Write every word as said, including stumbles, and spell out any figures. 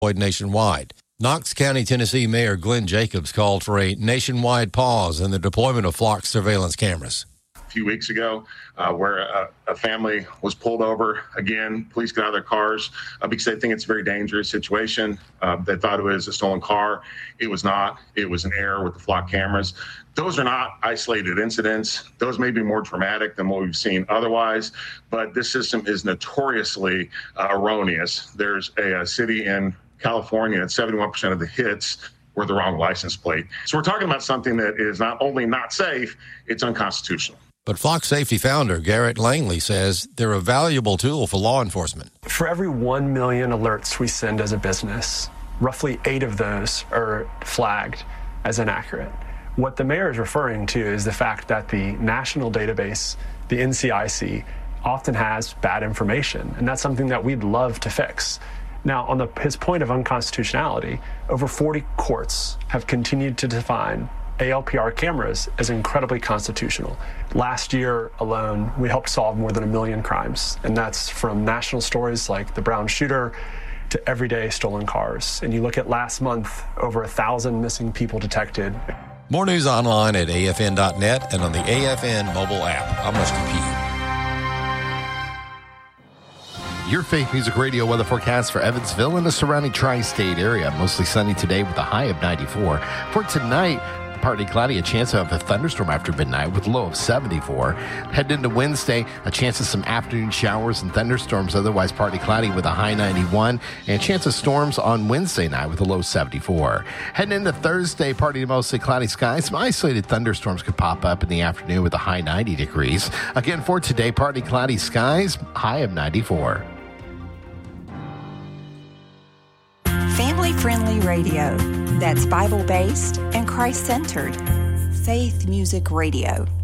nationwide. Knox County, Tennessee Mayor Glenn Jacobs called for a nationwide pause in the deployment of flock surveillance cameras. A few weeks ago, uh, where a, a family was pulled over. Again, police get out of their cars uh, because they think it's a very dangerous situation. Uh, they thought it was a stolen car. It was not. It was an error with the flock cameras. Those are not isolated incidents. Those may be more dramatic than what we've seen otherwise, but this system is notoriously uh, erroneous. There's a, a city in California that seventy-one percent of the hits were the wrong license plate. So we're talking about something that is not only not safe, it's unconstitutional. But Flock Safety founder Garrett Langley says they're a valuable tool for law enforcement. For every one million alerts we send as a business, roughly eight of those are flagged as inaccurate. What the mayor is referring to is the fact that the national database, the N C I C, often has bad information, and that's something that we'd love to fix. Now, on the, his point of unconstitutionality, over forty courts have continued to define A L P R cameras as incredibly constitutional. Last year alone, we helped solve more than a million crimes, and that's from national stories like the Brown shooter to everyday stolen cars. And you look at last month, over a thousand missing people detected. More news online at A F N dot net and on the A F N mobile app. I'm Rusty Pugh. Your Faith Music Radio weather forecast for Evansville and the surrounding tri-state area. Mostly sunny today with a high of ninety-four. For tonight, partly cloudy, a chance of a thunderstorm after midnight with a low of seventy-four. Heading into Wednesday, a chance of some afternoon showers and thunderstorms, otherwise partly cloudy with a high ninety-one, and a chance of storms on Wednesday night with a low seventy-four. Heading into Thursday, partly to mostly cloudy skies. Some isolated thunderstorms could pop up in the afternoon with a high ninety degrees. Again, for today, partly cloudy skies, high of ninety-four. Family-friendly radio that's Bible-based and Christ-centered. Faith Music Radio.